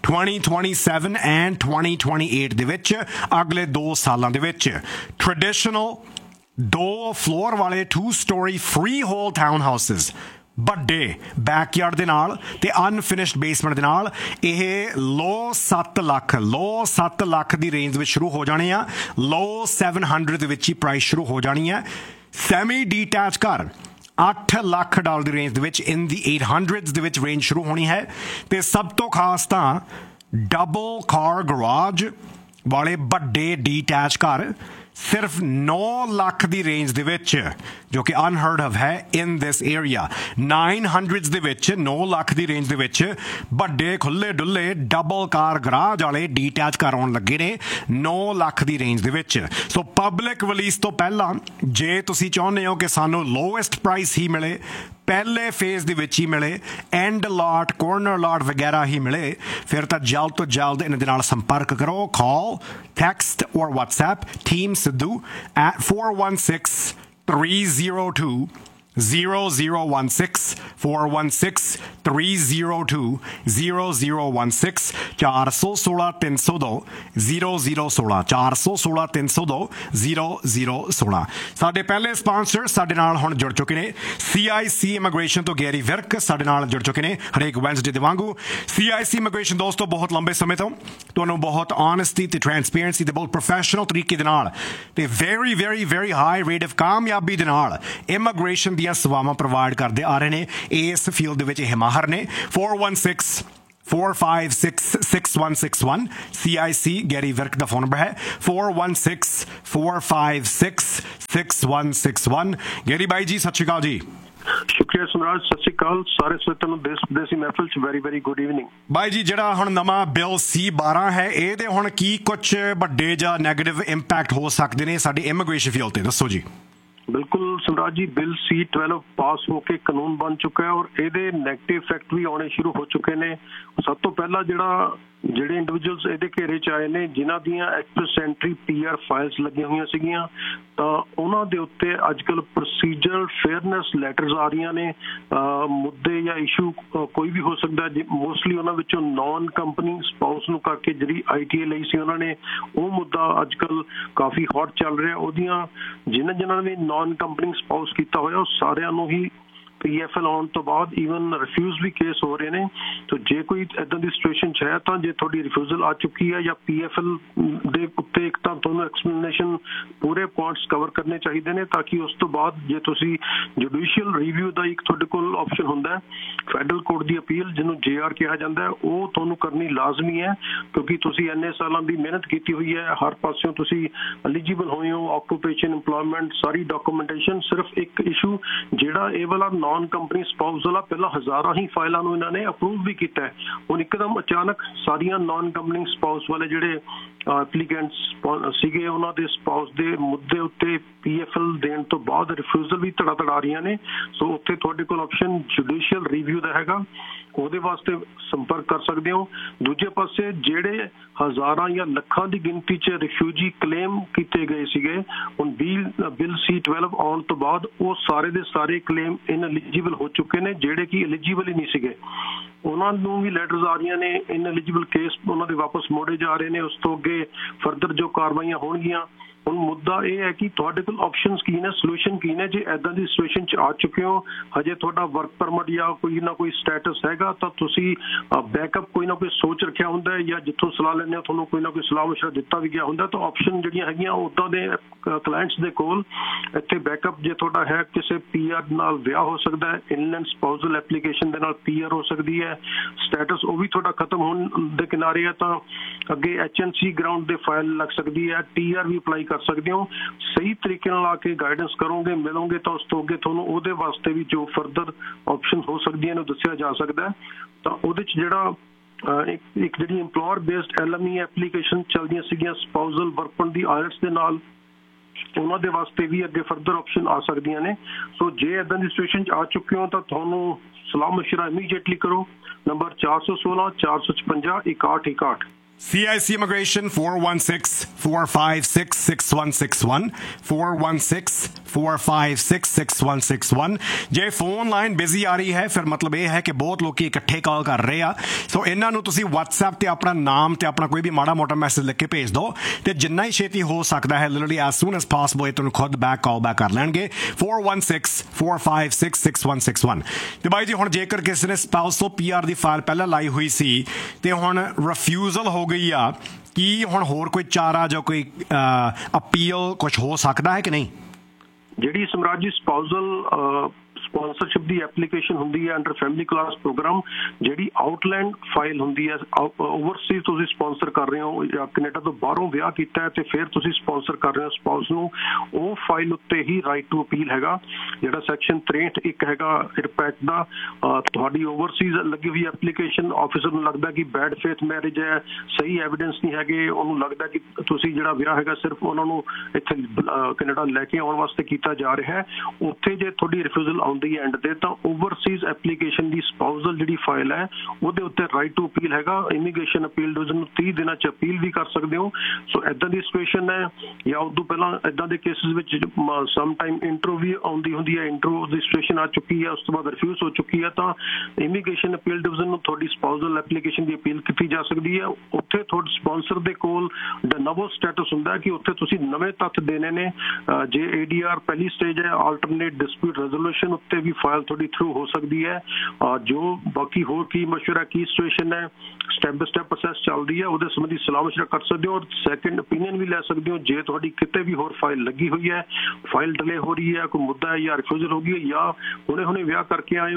2027 ਐਂਡ 2028 ਦੇ ਵਿੱਚ, ਅਗਲੇ 2 ਸਾਲਾਂ ਦੇ ਵਿੱਚ। ਟ੍ਰੈਡੀਸ਼ਨਲ 2 ਫਲੋਰ ਵਾਲੇ 2 story free hole town houses ਵੱਡੇ ਬੈਕਯਾਰਡ ਦੇ ਨਾਲ ਤੇ ਅਨਫਿਨਿਸ਼ਡ ਬੇਸਮੈਂਟ ਦੇ ਨਾਲ, ਇਹ ਲੋ 7 ਲੱਖ ਦੀ ਰੇਂਜ ਵਿੱਚ ਸ਼ੁਰੂ ਹੋ ਜਾਣੇ ਆ, ਲੋ 700 ਦੇ ਵਿੱਚ ਹੀ ਪ੍ਰਾਈਸ ਸ਼ੁਰੂ ਹੋ ਜਾਣੀ ਹੈ। ਸੈਮੀ ਡੀਟੈਚ ਘਰ $8 ਲੱਖ ਦੀ ਰੇਂਜ ਦੇ ਵਿੱਚ, ਇਨ ਦੀ 800s ਦੇ ਵਿੱਚ ਰੇਂਜ ਸ਼ੁਰੂ ਹੋਣੀ ਹੈ। ਤੇ ਸਭ ਤੋਂ ਖਾਸ ਤਾਂ ਡਬਲ ਕਾਰ ਗਰਾਜ ਵਾਲੇ ਵੱਡੇ ਡੀਟੈਚ ਘਰ ਸਿਰਫ 9 ਲੱਖ ਦੀ ਰੇਂਜ ਦੇ ਵਿੱਚ, ਜੋ ਕਿ ਅਨਹਰਡ ਆਫ ਹੈ ਇਨ ਦਿਸ ਏਰੀਆ। 900s ਦੇ ਵਿੱਚ 9 ਲੱਖ ਦੀ ਰੇਂਜ ਦੇ ਵਿੱਚ ਵੱਡੇ ਖੁੱਲੇ ਡੁੱਲੇ ਡਬਲ ਕਾਰ ਗਰਾਜ ਵਾਲੇ ਡੀਟੈਚ ਘਰ ਆਉਣ ਲੱਗੇ ਨੇ 9 ਲੱਖ ਦੀ ਰੇਂਜ ਦੇ ਵਿੱਚ। ਸੋ ਪਬਲਿਕ ਰਿਲੀਜ਼ ਤੋਂ ਪਹਿਲਾਂ ਜੇ ਤੁਸੀਂ ਚਾਹੁੰਦੇ ਹੋ ਕਿ ਸਾਨੂੰ ਲੋਐਸਟ ਪ੍ਰਾਈਸ ਹੀ ਮਿਲੇ, ਪਹਿਲੇ ਫੇਜ਼ ਦੇ ਵਿੱਚ ਹੀ ਮਿਲੇ, ਐਂਡ ਲਾਟ ਕੋਰਨਰ ਲਾਟ ਵਗੈਰਾ ਹੀ ਮਿਲੇ, ਫਿਰ ਤਾਂ ਜਲਦ ਤੋਂ ਜਲਦ ਇਹਨਾਂ ਦੇ ਨਾਲ ਸੰਪਰਕ ਕਰੋ। ਕਾਲ, ਟੈਕਸਟ ਔਰ WhatsApp ਟੀਮ ਸਿੱਧੂ at 416-302 0016 416-302 0016 416-302 0016 416-302 0016। ਸਾਡੇ ਪਹਿਲੇ ਸਪਾਂਸਰ ਸਾਡੇ ਨਾਲ ਹੁਣ ਜੁੜ ਚੁੱਕੇ ਨੇ CIC ਇਮੀਗ੍ਰੇਸ਼ਨ ਤੋਂ ਗੈਰੀ ਵਿਰਕ ਸਾਡੇ ਨਾਲ ਜੁੜ ਚੁੱਕੇ ਨੇ ਹਰੇਕ ਵੈਨਸਡੇ ਦੇ ਵਾਂਗੂ। CIC ਇਮੀਗ੍ਰੇਸ਼ਨ ਦੋਸਤੋ ਬਹੁਤ ਲੰਬੇ ਸਮੇਂ ਤੋਂ ਤੁਹਾਨੂੰ ਬਹੁਤ ਆਨੈਸਟੀ ਤੇ ਟ੍ਰਾਂਸਪੇਰੈਂਸੀ ਤੇ ਬਹੁਤ ਪ੍ਰੋਫੈਸ਼ਨਲ ਤਰੀਕੇ ਦੇ ਨਾਲ ਤੇ ਵੈਰੀ ਹਾਈ ਰੇਟ ਆਫ ਕਾਮਯਾਬੀ ਦੇ ਨਾਲ ਇਮੀਗ੍ਰੇਸ਼ਨ ਦੀਆਂ ਸੇਵਾਵਾਂ ਪ੍ਰੋਵਾਈਡ ਕਰਦੇ ਆ ਰਹੇ ਨੇ। ਇਸ ਫੀਲਡ ਦੇ ਵਿੱਚ ਇਹ ਮਾਹਰ ਨੇ। 416-456-6161 CIC ਗੈਰੀ ਵਿਰਕ ਦਾ ਫੋਨ ਨੰਬਰ ਹੈ 416-456-6161। ਗੈਰੀ ਬਾਈ ਜੀ ਸਤਿ ਸ਼੍ਰੀ ਅਕਾਲ ਜੀ। ਸ਼ੁਕਰੀਆ ਸੁਨਰਾਜ, ਸਤਿ ਸ਼੍ਰੀ ਅਕਾਲ ਸਾਰੇ ਸਰੋਤਿਆਂ ਨੂੰ ਦੇਸ਼ ਵਿਦੇਸ਼ੀ ਮਹਿਫਿਲ ਚ ਵੈਰੀ ਗੁੱਡ ਈਵਨਿੰਗ। ਬਾਈ ਜੀ ਜਿਹੜਾ ਹੁਣ ਨਵਾਂ ਬਿੱਲ C-12 ਹੈ, ਇਹਦੇ ਹੁਣ ਕੀ ਕੁਝ ਵੱਡੇ ਜਾਂ ਨੈਗੇਟਿਵ ਇੰਪੈਕਟ ਹੋ ਸਕਦੇ ਨੇ ਸਾਡੇ ਇਮੀਗ੍ਰੇਸ਼ਨ ਫੀਲਡ ਤੇ, ਦੱਸੋ ਜੀ। बिल्कुल सिमराज जी, बिल C-12 पास होके कानून बन चुका है और ਇਹਦੇ ਨੈਗੇਟਿਵ ਇਫੈਕਟ ਵੀ ਆਉਣੇ ਸ਼ੁਰੂ ਹੋ ਚੁੱਕੇ ਨੇ। ਸਭ ਤੋਂ ਪਹਿਲਾਂ ਜਿਹੜੇ ਇੰਡੀਵਿਜੂਅਲਸ ਇਹਦੇ ਘੇਰੇ 'ਚ ਆਏ ਨੇ, ਜਿਨ੍ਹਾਂ ਦੀਆਂ ਐਕਸਪ੍ਰੈਸ ਐਂਟਰੀ PR ਫਾਈਲਸ ਲੱਗੀਆਂ ਹੋਈਆਂ ਸੀਗੀਆਂ, ਤਾਂ ਉਹਨਾਂ ਦੇ ਉੱਤੇ ਅੱਜ ਕੱਲ੍ਹ ਪ੍ਰੋਸੀਜਰਲ ਫੇਅਰਨੈਸ ਲੈਟਰਸ ਆ ਰਹੀਆਂ ਨੇ। ਮੁੱਦੇ ਜਾਂ ਇਸ਼ੂ ਕੋਈ ਵੀ ਹੋ ਸਕਦਾ। ਮੋਸਟਲੀ ਉਹਨਾਂ ਵਿੱਚੋਂ ਨੌਨ ਕੰਪਨੀ ਸਪਾਊਸ ਨੂੰ ਕਰਕੇ ਜਿਹੜੀ ITA ਲਈ ਸੀ ਉਹਨਾਂ ਨੇ, ਉਹ ਮੁੱਦਾ ਅੱਜ ਕੱਲ੍ਹ ਕਾਫੀ ਹੌਟ ਚੱਲ ਰਿਹਾ। ਉਹਦੀਆਂ ਜਿਨ੍ਹਾਂ ਨੇ ਨੌਨ ਕੰਪਨੀ ਸਪਾਊਸ ਕੀਤਾ ਹੋਇਆ, ਉਹ ਸਾਰਿਆਂ ਨੂੰ ਹੀ PFL ਆਉਣ ਤੋਂ ਬਾਅਦ ਈਵਨ ਰਿਫਿਊਜ਼ ਵੀ ਕੇਸ ਹੋ ਰਹੇ ਨੇ। ਤਾਂ ਜੇ ਕੋਈ ਇੱਦਾਂ ਦੀ ਸਿਚੁਏਸ਼ਨ 'ਚ ਹੈ, ਤਾਂ ਜੇ ਤੁਹਾਡੀ ਰਿਫਿਊਜ਼ਲ ਆ ਚੁੱਕੀ ਹੈ ਜਾਂ PFL ਦੇ ਉੱਤੇ ਇੱਕ ਤਾਂ ਤੁਹਾਨੂੰ ਐਕਸਪਲੇਨੇਸ਼ਨ ਪੂਰੇ ਪੁਆਇੰਟਸ ਕਵਰ ਕਰਨੇ ਚਾਹੀਦੇ ਨੇ, ਤਾਂ ਕਿ ਉਸ ਤੋਂ ਬਾਅਦ ਜੇ ਤੁਸੀਂ ਜੁਡੀਸ਼ੀਅਲ ਰਿਵਿਊ ਦਾ ਇੱਕ ਤੁਹਾਡੇ ਕੋਲ ਆਪਸ਼ਨ ਹੁੰਦਾ, ਫੈਡਰਲ ਕੋਰਟ ਦੀ ਅਪੀਲ ਜਿਹਨੂੰ JR ਕਿਹਾ ਜਾਂਦਾ, ਉਹ ਤੁਹਾਨੂੰ ਕਰਨੀ ਲਾਜ਼ਮੀ ਹੈ, ਕਿਉਂਕਿ ਤੁਸੀਂ ਇੰਨੇ ਸਾਲਾਂ ਦੀ ਮਿਹਨਤ ਕੀਤੀ ਹੋਈ ਹੈ, ਹਰ ਪਾਸਿਓਂ ਤੁਸੀਂ ਐਲੀਜੀਬਲ ਹੋਏ ਹੋ, ਆਕੂਪੇਸ਼ਨ, ਇੰਪਲੋਇਮੈਂਟ, ਸਾਰੀ ਡਾਕੂਮੈਂਟੇਸ਼ਨ। ਸਿਰਫ ਇੱਕ ਇਸ਼ੂ ਜਿਹੜਾ ਇਹ ਵਾਲਾ ਨੌਨ ਕੰਪਨੀ ਸਪਾਊਸ ਵਾਲਾ, ਪਹਿਲਾਂ ਹਜ਼ਾਰਾਂ ਹੀ ਫਾਈਲਾਂ ਨੂੰ ਇਹਨਾਂ ਨੇ ਅਪਰੂਵ ਵੀ ਕੀਤਾ ਹੈ, ਹੁਣ ਇੱਕਦਮ ਅਚਾਨਕ ਸਾਰੀਆਂ ਨੌਨ ਕੰਪਨੀ ਸਪਾਊਸ ਵਾਲੇ ਜਿਹੜੇ ਐਪਲੀਕੈਂਟਸ ਸੀਗੇ, ਉਹਨਾਂ ਦੇ ਸਪਾਊਸ ਦੇ ਮੁੱਦੇ ਉੱਤੇ PFL ਦੇਣ ਤੋਂ ਬਾਅਦ ਰਿਫਿਊਜ਼ਲ ਵੀ ਧੜਾ ਆ ਰਹੀਆਂ ਨੇ। ਸੋ ਉੱਥੇ ਤੁਹਾਡੇ ਕੋਲ ਆਪਸ਼ਨ ਜੁਡੀਸ਼ੀਅਲ ਰਿਵਿਊ ਦਾ ਹੈਗਾ, ਉਹਦੇ ਵਾਸਤੇ ਸੰਪਰਕ ਕਰ ਸਕਦੇ ਹੋ। ਦੂਜੇ ਪਾਸੇ ਜਿਹੜੇ ਹਜ਼ਾਰਾਂ ਜਾਂ ਲੱਖਾਂ ਦੀ ਗਿਣਤੀ 'ਚ ਰਿਫਿਊਜੀ ਕਲੇਮ ਕੀਤੇ ਗਏ ਸੀਗੇ, ਹੁਣ ਬਿਲ C-12 ਆਉਣ ਤੋਂ ਬਾਅਦ ਉਹ ਸਾਰੇ ਦੇ ਸਾਰੇ ਕਲੇਮ ਇਨਐਲੀਜੀਬਲ ਹੋ ਚੁੱਕੇ ਨੇ, ਜਿਹੜੇ ਕਿ ਐਲੀਜੀਬਲ ਹੀ ਨਹੀਂ ਸੀਗੇ। ਉਹਨਾਂ ਨੂੰ ਵੀ ਲੈਟਰਸ ਆ ਰਹੀਆਂ ਨੇ, ਇਨਐਲੀਜੀਬਲ ਕੇਸ ਉਹਨਾਂ ਦੇ ਵਾਪਸ ਮੋੜੇ ਜਾ ਰਹੇ ਨੇ। ਉਸ ਤੋਂ ਅੱਗੇ ਫਰਦਰ ਜੋ ਕਾਰਵਾਈਆਂ ਹੋਣਗੀਆਂ। ਹੁਣ ਮੁੱਦਾ ਇਹ ਹੈ ਕਿ ਤੁਹਾਡੇ ਕੋਲ ਆਪਸ਼ਨਸ ਕੀ ਨੇ, ਸੋਲੂਸ਼ਨ ਕੀ ਨੇ। ਜੇ ਇੱਦਾਂ ਦੀ ਸਿਚੁਏਸ਼ਨ 'ਚ ਆ ਚੁੱਕੇ ਹੋ, ਹਜੇ ਤੁਹਾਡਾ ਵਰਕ ਪਰਮਿਟ ਜਾਂ ਕੋਈ ਨਾ ਕੋਈ ਸਟੇਟਸ ਹੈਗਾ, ਤਾਂ ਤੁਸੀਂ ਬੈਕਅਪ ਕੋਈ ਨਾ ਕੋਈ ਸੋਚ ਰੱਖਿਆ ਹੁੰਦਾ, ਜਾਂ ਜਿੱਥੋਂ ਸਲਾਹ ਲੈਂਦੇ ਹੋ ਤੁਹਾਨੂੰ ਕੋਈ ਨਾ ਕੋਈ ਸਲਾਹ ਮਸ਼ਵਰਾ ਦਿੱਤਾ ਵੀ ਗਿਆ ਹੁੰਦਾ। ਤਾਂ ਆਪਸ਼ਨ ਜਿਹੜੀਆਂ ਹੈਗੀਆਂ ਉੱਦਾਂ ਦੇ ਕਲਾਇੰਟਸ ਦੇ ਕੋਲ ਇੱਥੇ ਬੈਕਅਪ, ਜੇ ਤੁਹਾਡਾ ਹੈ ਕਿਸੇ PR ਨਾਲ ਵਿਆਹ ਹੋ ਸਕਦਾ ਹੈ, ਇਨਲੈਂਡ ਸਪਾਊਸਲ ਐਪਲੀਕੇਸ਼ਨ ਦੇ ਨਾਲ PR ਹੋ ਸਕਦੀ ਹੈ, ਸਟੇਟਸ ਉਹ ਵੀ ਤੁਹਾਡਾ ਖਤਮ ਹੋਣ ਦੇ ਕਿਨਾਰੇ ਹੈ, ਤਾਂ ਅੱਗੇ HNC ਗਰਾਊਂਡ ਦੇ ਫਾਈਲ ਲੱਗ ਸਕਦੀ ਹੈ, TR ਵੀ ਅਪਲਾਈ ਕਰ ਸਕਦੇ ਹੋ। ਸਹੀ ਤਰੀਕੇ ਨਾਲ ਆ ਕੇ ਗਾਈਡੈਂਸ ਕਰੋਗੇ, ਮਿਲੋਗੇ, ਤਾਂ ਉਸ ਤੋਂ ਅੱਗੇ ਤੁਹਾਨੂੰ ਉਹਦੇ ਵਾਸਤੇ ਵੀ ਜੋ ਫਰਦਰ ਆਪਸ਼ਨ ਹੋ ਸਕਦੀਆਂ ਨੇ ਦੱਸਿਆ ਜਾ ਸਕਦਾ। ਤਾਂ ਉਹਦੇ 'ਚ ਜਿਹੜਾ ਇੱਕ ਜਿਹੜੀ ਇੰਪਲੋਇਰ ਬੇਸਡ LME ਐਪਲੀਕੇਸ਼ਨ ਚੱਲਦੀਆਂ ਸੀਗੀਆਂ ਸਪਾਊਸਲ ਵਰਕ ਦੀ IELTS ਦੇ ਨਾਲ, ਉਹਨਾਂ ਦੇ ਵਾਸਤੇ ਵੀ ਅੱਗੇ ਫਰਦਰ ਆਪਸ਼ਨ ਆ ਸਕਦੀਆਂ ਨੇ। ਸੋ ਜੇ ਇੱਦਾਂ ਦੀ ਸਿਚੁਏਸ਼ਨ 'ਚ ਆ ਚੁੱਕੇ ਹੋ, ਤਾਂ ਤੁਹਾਨੂੰ ਸਲਾਹ ਮਸ਼ਵਰਾ ਇਮੀਡੀਏਟਲੀ ਕਰੋ। ਨੰਬਰ 416 456 6161। CIC Immigration 416-456-6161 416-456-6161। ਜੇ ਫੋਨ ਲਾਈਨ ਬਿਜ਼ੀ ਆ ਰਹੀ ਹੈ, ਫਿਰ ਮਤਲਬ ਇਹ ਹੈ ਕਿ ਬਹੁਤ ਲੋਕੀ ਇਕੱਠੇ ਕਾਲ ਕਰ ਰਹੇ ਆ। ਸੋ ਇਹਨਾਂ ਨੂੰ ਤੁਸੀਂ WhatsApp ਤੇ ਆਪਣਾ ਨਾਮ ਤੇ ਆਪਣਾ ਕੋਈ ਵੀ ਮਾੜਾ ਮੋਟਾ ਮੈਸੇਜ ਲਿਖ ਕੇ ਭੇਜ ਦਿਓ, ਤੇ ਜਿੰਨਾ ਹੀ ਛੇਤੀ ਹੋ ਸਕਦਾ ਹੈ ਲਿਟਰਲੀ ਐਜ਼ ਸੂਨ ਐਜ਼ ਪੋਸੀਬਲ ਤੁਹਾਨੂੰ ਖੁਦ ਕਾਲ ਬੈਕ ਕਰ ਲੈਣਗੇ। 416-456-6161। ਤੇ ਬਾਈ ਜੀ, ਹੁਣ ਜੇਕਰ ਕਿਸੇ ਨੇ ਸਪਾਊਸ ਤੋਂ PR ਦੀ ਫਾਈਲ ਪਹਿਲਾਂ ਲਾਈ ਹੋਈ ਸੀ ਤੇ ਹੁਣ ਰਿਫਿਊਜ਼ਲ ਹੋ ਗਈ ਆ, ਕੀ ਹੁਣ ਹੋਰ ਕੋਈ ਚਾਰਾ ਜਾਂ ਕੋਈ ਅਪੀਲ ਕੁਝ ਹੋ ਸਕਦਾ ਹੈ ਕਿ ਨਹੀਂ? ਜਿਹੜੀ ਸਮਰਾਜ ਜੀ ਸਪਾਊਸਲ ਸਪਾਂਸਰਸ਼ਿਪ ਦੀ ਐਪਲੀਕੇਸ਼ਨ ਹੁੰਦੀ ਹੈ ਅੰਡਰ ਫੈਮਿਲੀ ਕਲਾਸ ਪ੍ਰੋਗਰਾਮ, ਜਿਹੜੀ ਆਊਟਲੈਂਡ ਫਾਈਲ ਹੁੰਦੀ ਹੈ, ਓਵਰਸੀਜ਼ ਤੁਸੀਂ ਸਪਾਂਸਰ ਕਰ ਰਹੇ ਹੋ ਜਾਂ ਕੈਨੇਡਾ ਤੋਂ ਬਾਹਰੋਂ ਵਿਆਹ ਕੀਤਾ ਹੈ ਤੇ ਫਿਰ ਤੁਸੀਂ ਸਪਾਂਸਰ ਕਰ ਰਹੇ ਹੋ ਸਪਾਊਸ ਨੂੰ, ਉਹ ਫਾਈਲ ਉੱਤੇ ਹੀ ਰਾਈਟ ਟੂ ਅਪੀਲ ਹੈਗਾ। ਜਿਹੜਾ ਸੈਕਸ਼ਨ 63 ਇੱਕ ਹੈਗਾ ਇਰਪੈਕਟ ਦਾ, ਤੁਹਾਡੀ ਓਵਰਸੀਜ਼ ਲੱਗੀ ਹੋਈ ਐਪਲੀਕੇਸ਼ਨ, ਆਫਿਸਰ ਨੂੰ ਲੱਗਦਾ ਕਿ ਬੈਡ ਫੇਥ ਮੈਰਿਜ ਹੈ, ਸਹੀ ਐਵੀਡੈਂਸ ਨਹੀਂ ਹੈਗੇ, ਉਹਨੂੰ ਲੱਗਦਾ ਕਿ ਤੁਸੀਂ ਜਿਹੜਾ ਵਿਆਹ ਹੈਗਾ ਸਿਰਫ ਉਹਨਾਂ ਨੂੰ ਇੱਥੇ ਕੈਨੇਡਾ ਲੈ ਕੇ ਆਉਣ ਵਾਸਤੇ ਕੀਤਾ ਜਾ ਰਿਹਾ ਹੈ, ਉੱਥੇ ਜੇ ਤੁਹਾਡੀ ਰਿਫਿਊਜ਼ਲ ਆਉਂਦੀ ਐਂਡ ਤੇ, ਤਾਂ ਓਵਰਸੀਜ਼ ਐਪਲੀਕੇਸ਼ਨ ਦੀ ਸਪਾਊਸਲ ਜਿਹੜੀ ਫਾਈਲ ਹੈ ਉਹਦੇ ਉੱਤੇ ਰਾਈਟ ਟੂ ਅਪੀਲ ਹੈਗਾ। ਇਮੀਗ੍ਰੇਸ਼ਨ ਅਪੀਲ ਡਿਵੀਜ਼ਨ ਨੂੰ 30 ਦਿਨਾਂ 'ਚ ਅਪੀਲ ਵੀ ਕਰ ਸਕਦੇ ਹੋ। ਸੋ ਇੱਦਾਂ ਦੀ ਸਿਚੁਏਸ਼ਨ ਹੈ, ਜਾਂ ਉਦੋਂ ਪਹਿਲਾਂ ਇੱਦਾਂ ਦੇ ਕੇਸਿਸ ਵਿੱਚ ਸਮ ਟਾਈਮ ਇੰਟਰਵਿਊ ਵੀ ਆਉਂਦੀ ਹੁੰਦੀ ਹੈ, ਇੰਟਰਵਿਊ ਦੀ ਸਿਚੁਏਸ਼ਨ ਆ ਚੁੱਕੀ ਹੈ, ਉਸ ਤੋਂ ਬਾਅਦ ਰਿਫਿਊਜ਼ ਹੋ ਚੁੱਕੀ ਹੈ, ਤਾਂ ਇਮੀਗ੍ਰੇਸ਼ਨ ਅਪੀਲ ਡਿਵੀਜ਼ਨ ਨੂੰ ਤੁਹਾਡੀ ਸਪਾਊਸਲ ਐਪਲੀਕੇਸ਼ਨ ਦੀ ਅਪੀਲ ਕੀਤੀ ਜਾ ਸਕਦੀ ਹੈ। ਉੱਥੇ ਤੁਹਾਡੇ ਸਪਾਂਸਰ ਦੇ ਕੋਲ ਨਵੋ ਸਟੇਟਸ ਹੁੰਦਾ ਕਿ ਉੱਥੇ ਤੁਸੀਂ ਨਵੇਂ ਤੱਥ ਦੇਣੇ ਨੇ। ਜੇ ADR ਪਹਿਲੀ ਸਟੇਜ ਹੈ, ਆਲਟਰਨੇਟ ਡਿਸਪਿਊਟ ਰੈਜ਼ੋਲੂਸ਼ਨ ਉੱਤੇ ਵੀ ਫਾਈਲ ਤੁਹਾਡੀ ਥਰੂ ਹੋ ਸਕਦੀ ਹੈ। ਜੋ ਬਾਕੀ ਹੋਰ ਕੀ ਮਸ਼ਵਰਾ, ਕੀ ਸਿਚੁਏਸ਼ਨ ਹੈ, ਸਟੈਪ ਬਾਏ ਸਟੈਪ ਪ੍ਰੋਸੈਸ ਚੱਲਦੀ ਹੈ, ਉਹਦੇ ਸੰਬੰਧੀ ਸਲਾਹ ਮਸ਼ਵਰਾ ਕਰ ਸਕਦੇ ਹੋ ਔਰ ਸੈਕੰਡ ਓਪੀਨੀਅਨ ਵੀ ਲੈ ਸਕਦੇ ਹੋ। ਜੇ ਤੁਹਾਡੀ ਕਿਤੇ ਵੀ ਹੋਰ ਫਾਈਲ ਲੱਗੀ ਹੋਈ ਹੈ, ਫਾਈਲ ਡਿਲੇ ਹੋ ਰਹੀ ਹੈ, ਕੋਈ ਮੁੱਦਾ ਹੈ ਜਾਂ ਰਿਫਿਊਜ਼ਲ ਹੋ ਗਈ ਹੈ, ਜਾਂ ਹੁਣੇ ਵਿਆਹ ਕਰਕੇ ਆਏ ਹੋ,